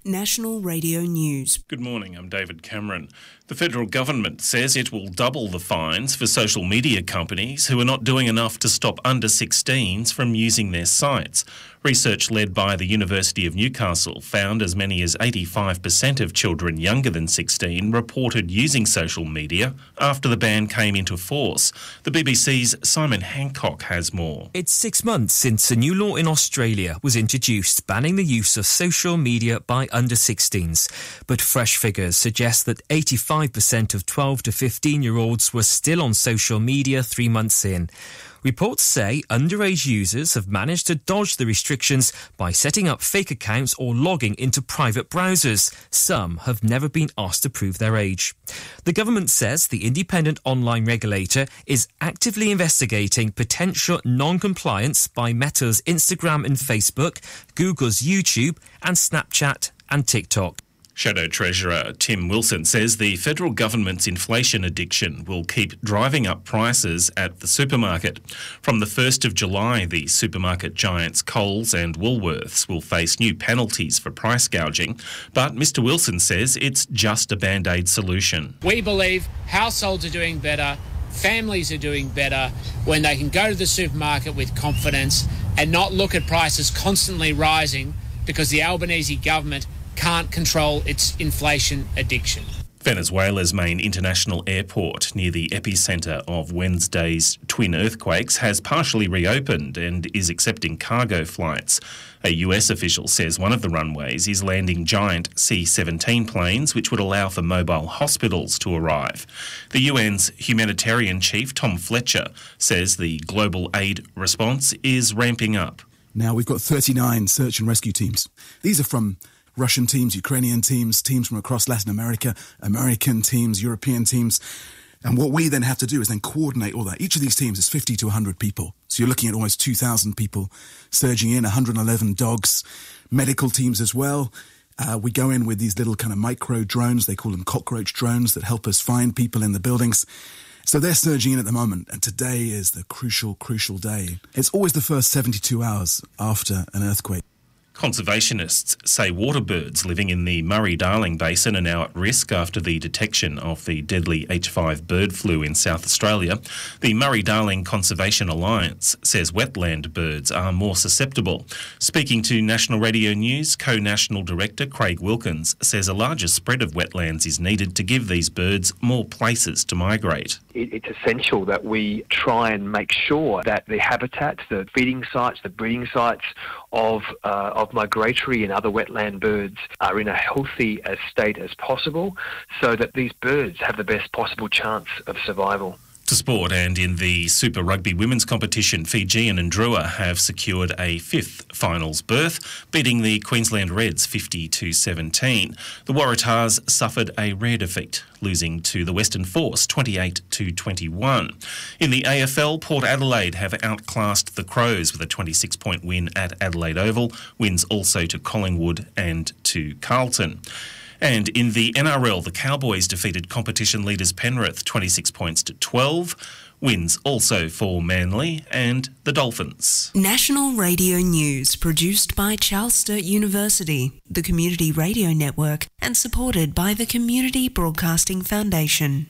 National Radio News. Good morning, I'm David Cameron. The federal government says it will double the fines for social media companies who are not doing enough to stop under-16s from using their sites. Research led by the University of Newcastle found as many as 85% of children younger than 16 reported using social media after the ban came into force. The BBC's Simon Hancock has more. It's 6 months since a new law in Australia was introduced banning the use of social media by under-16s. But fresh figures suggest that 85% of 12 to 15-year-olds were still on social media 3 months in. Reports say underage users have managed to dodge the restrictions by setting up fake accounts or logging into private browsers. Some have never been asked to prove their age. The government says the independent online regulator is actively investigating potential non-compliance by Meta's Instagram and Facebook, Google's YouTube and Snapchat and TikTok. Shadow Treasurer Tim Wilson says the federal government's inflation addiction will keep driving up prices at the supermarket. From the 1st of July, the supermarket giants Coles and Woolworths will face new penalties for price gouging, but Mr Wilson says it's just a band-aid solution. We believe households are doing better, families are doing better when they can go to the supermarket with confidence and not look at prices constantly rising because the Albanese government can't control its inflation addiction. Venezuela's main international airport near the epicentre of Wednesday's twin earthquakes has partially reopened and is accepting cargo flights. A US official says one of the runways is landing giant C-17 planes, which would allow for mobile hospitals to arrive. The UN's humanitarian chief, Tom Fletcher, says the global aid response is ramping up. Now we've got 39 search and rescue teams. These are from Russian teams, Ukrainian teams, teams from across Latin America, American teams, European teams. And what we then have to do is then coordinate all that. Each of these teams is 50 to 100 people. So you're looking at almost 2,000 people surging in, 111 dogs, medical teams as well. We go in with these little kind of micro drones, they call them cockroach drones, that help us find people in the buildings. So they're surging in at the moment, and today is the crucial day. It's always the first 72 hours after an earthquake. Conservationists say waterbirds living in the Murray-Darling Basin are now at risk after the detection of the deadly H5 bird flu in South Australia. The Murray-Darling Conservation Alliance says wetland birds are more susceptible. Speaking to National Radio News, Co-National Director Craig Wilkins says a larger spread of wetlands is needed to give these birds more places to migrate. It's essential that we try and make sure that the habitats, the feeding sites, the breeding sites of migratory and other wetland birds are in a healthy state as possible so that these birds have the best possible chance of survival. To sport, and in the Super Rugby women's competition, Fijian and Drua have secured a fifth finals berth, beating the Queensland Reds 50-17. The Waratahs suffered a rare defeat, losing to the Western Force 28-21. In the AFL, Port Adelaide have outclassed the Crows with a 26-point win at Adelaide Oval, wins also to Collingwood and to Carlton. And in the NRL, the Cowboys defeated competition leaders Penrith 26 points to 12. Wins also for Manly and the Dolphins. National Radio News, produced by Charles Sturt University, the Community Radio Network, and supported by the Community Broadcasting Foundation.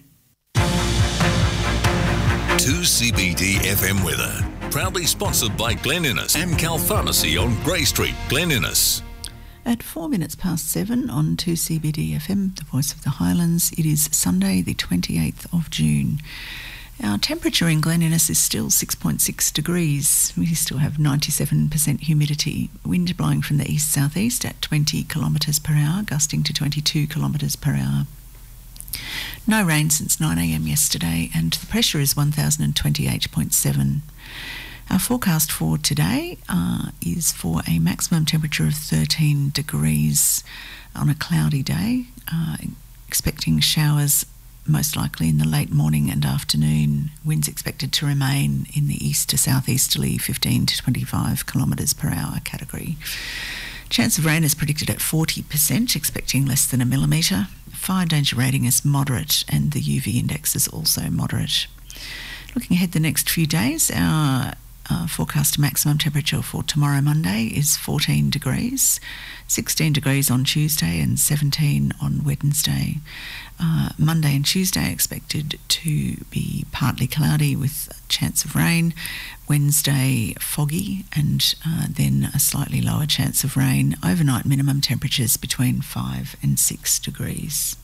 2CBD FM weather, proudly sponsored by Glen Innes, Amcal Pharmacy on Grey Street, Glen Innes. At 7:04 on 2CBD FM, the voice of the Highlands, it is Sunday the 28th of June. Our temperature in Glen Innes is still 6.6 degrees. We still have 97% humidity. Wind blowing from the east-southeast at 20 kilometres per hour, gusting to 22 kilometres per hour. No rain since 9 a.m. yesterday, and the pressure is 1028.7. Our forecast for today is for a maximum temperature of 13 degrees on a cloudy day, expecting showers most likely in the late morning and afternoon. Winds expected to remain in the east to southeasterly 15 to 25 kilometres per hour category. Chance of rain is predicted at 40%, expecting less than a millimetre. Fire danger rating is moderate and the UV index is also moderate. Looking ahead the next few days, our forecast maximum temperature for tomorrow Monday is 14 degrees, 16 degrees on Tuesday and 17 on Wednesday. Monday and Tuesday expected to be partly cloudy with a chance of rain. Wednesday foggy and then a slightly lower chance of rain. Overnight minimum temperatures between 5 and 6 degrees.